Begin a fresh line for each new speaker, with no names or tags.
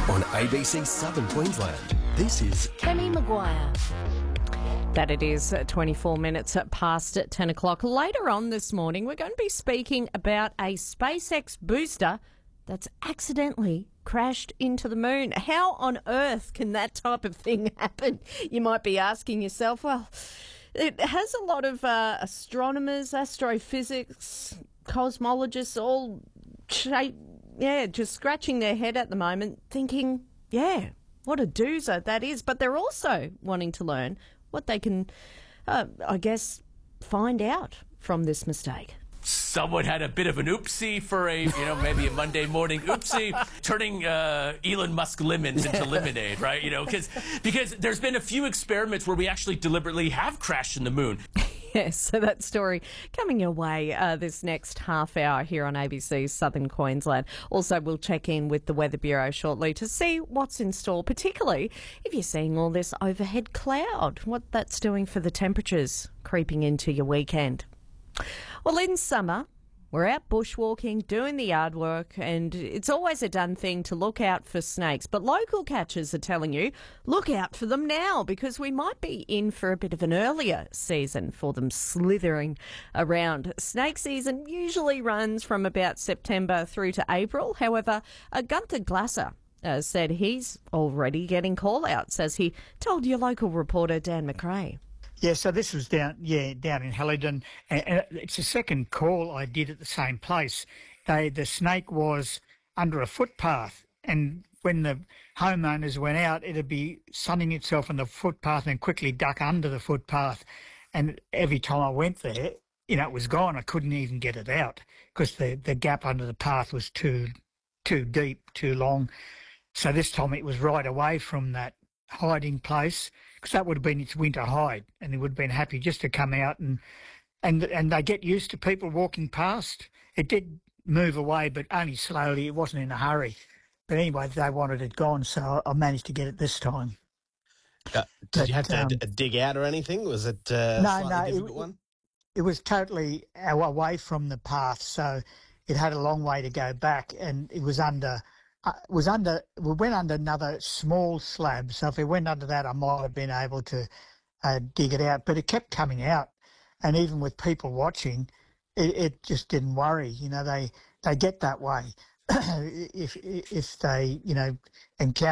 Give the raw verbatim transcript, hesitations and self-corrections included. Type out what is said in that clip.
On A B C Southern Queensland, this is
Kenny Maguire.
That it is twenty-four minutes past ten o'clock. Later on this morning, we're going to be speaking about a SpaceX booster that's accidentally crashed into the moon. How on earth can that type of thing happen? You might be asking yourself. Well, it has a lot of uh, astronomers, astrophysics, cosmologists all, shape, yeah, just scratching their head at the moment, thinking, yeah, what a doozer that is. But they're also wanting to learn what they can, uh, I guess, find out from this mistake.
Someone had a bit of an oopsie for a, you know, maybe a Monday morning oopsie, turning uh, Elon Musk lemons into lemonade, right? You know, because because there's been a few experiments where we actually deliberately have crashed in the moon.
Yes, so that story coming your way uh, this next half hour here on A B C Southern Queensland. Also, we'll check in with the Weather Bureau shortly to see what's in store, particularly if you're seeing all this overhead cloud, what that's doing for the temperatures creeping into your weekend. Well, in summer, we're out bushwalking, doing the yard work, and it's always a done thing to look out for snakes. But local catchers are telling you, look out for them now, because we might be in for a bit of an earlier season for them slithering around. Snake season usually runs from about September through to April. However, uh, Gunther Glasser uh, said he's already getting call-outs, as he told your local reporter Dan McRae.
Yeah, so this was down, yeah, down in Helidon, and, and it's the second call I did at the same place. They, the snake was under a footpath, and when the homeowners went out, it'd be sunning itself on the footpath and quickly duck under the footpath. And every time I went there, you know, it was gone. I couldn't even get it out because the, the gap under the path was too too deep, too long. So this time it was right away from that hiding place, because that would have been its winter hide, and they would have been happy just to come out, and and and they get used to people walking past. It did move away, but only slowly. It wasn't in a hurry. But anyway, they wanted it gone, so I managed to get it this time.
Uh, did
but,
you have to
um,
d- dig out or anything? Was it uh,
no,
a slightly
no,
difficult
it,
one?
It was totally away from the path, so it had a long way to go back, and it was under. Uh, was under. We went under another small slab, so if it went under that, I might have been able to uh, dig it out. But it kept coming out, and even with people watching, it, it just didn't worry. You know, they they get that way if if they you know encounter